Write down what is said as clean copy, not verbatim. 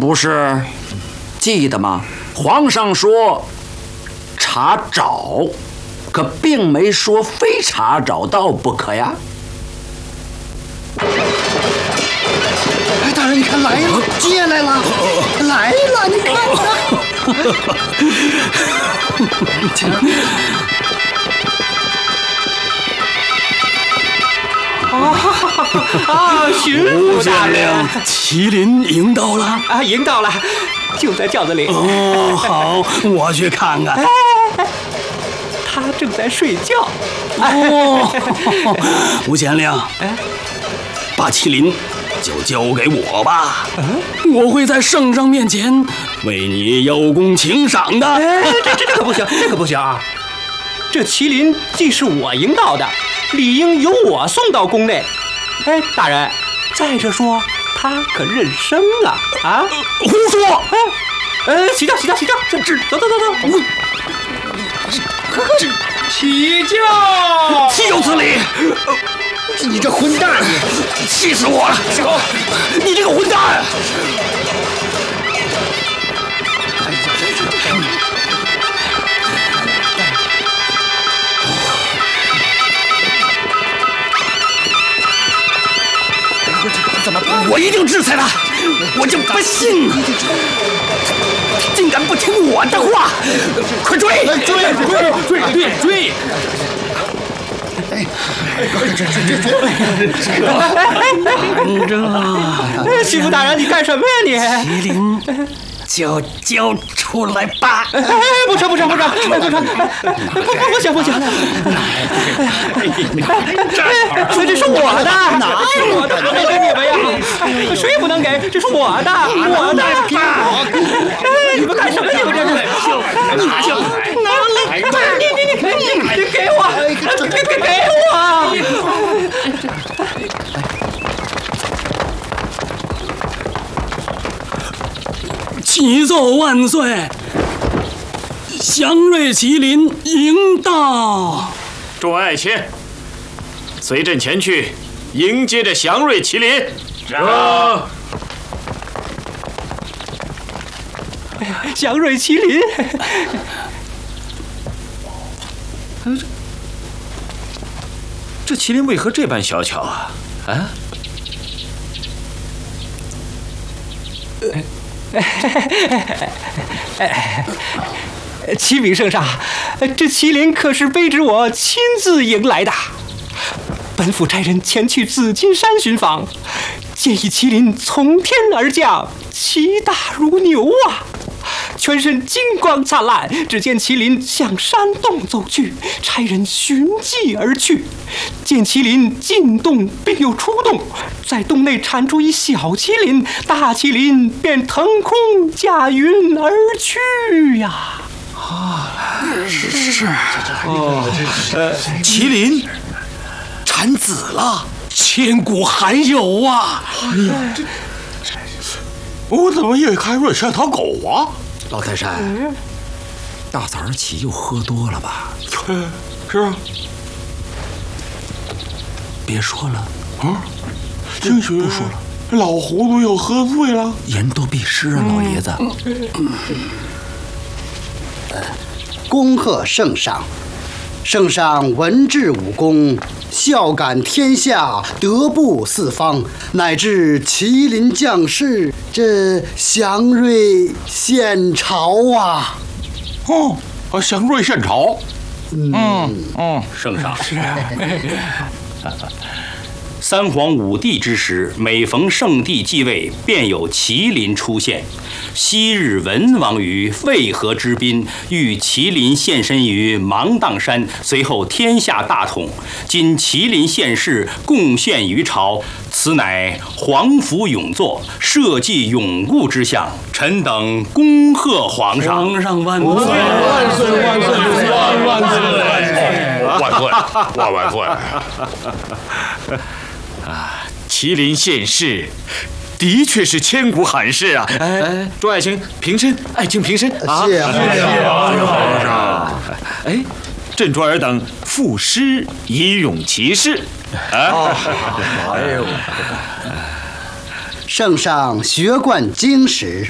不是？记得吗？皇上说查找，可并没说非查找到不可呀。 哎，大人，你看来了，接来了，来了，你看巡抚大人， 麒麟迎到了啊，迎到了，就在轿子里。 哦，好，我去看看。 他正在睡觉。 哦，吴县令，把麒麟就交给我吧，我会在圣上面前为你邀功请赏的。 这可不行，这可不行啊！这麒麟既是我迎到的，理应由我送到宫内。哎，大人，再者说，他可认生了啊！ 胡说！ 起轿，走。起轿， 岂有此理！ 你这混蛋，你气死我了！你这个混蛋！ 怎么办？ 我一定制裁他！我就不信他竟敢不听我的话！快追！追！ 巡抚大人，你干什么呀你？ 麒麟就交出来吧！ 不成！不行！这是我的，哪有我的？不给你们呀？谁不能给？这是我的！你们干什么？你们这是？你给我！ 启奏万岁！祥瑞麒麟迎到。 众爱卿，随朕前去迎接着祥瑞麒麟。 祥瑞麒麟， 这麒麟为何这般小巧啊？啊？ 启禀圣上，这麒麟可是卑职我亲自迎来的。本府差人前去紫金山寻访，见一麒麟从天而降，其大如牛啊，全身金光灿烂。只见麒麟向山洞走去，差人寻迹而去，见麒麟进洞并又出洞，在洞内产出一小麒麟，大麒麟便腾空驾云而去呀。 是麒麟产子了， 千古罕有啊！ 我怎么也开瑞像条狗啊？ 老泰山，大早上起又喝多了吧？ 是啊。 别说了啊，兴许不说了。老糊涂又喝醉了， 言多必失啊，老爷子。 恭贺圣上！圣上文治武功，孝感天下，德布四方，乃至麒麟降世，这祥瑞献朝啊！ 祥瑞献朝。 圣上是。三皇五帝之时，每逢圣帝继位，便有麒麟出现。昔日文王于渭河之滨，遇麒麟现身于芒砀山，随后天下大统。今麒麟现世，贡献于朝，此乃皇福永作，社稷永固之象。臣等恭贺皇上！ 皇上万岁！ 万岁！万岁！啊，麒麟现世，的确是千古罕事啊！众爱卿平身，爱卿平身啊！ 谢皇上。朕主尔等赋诗以咏其事。 圣上学贯经史，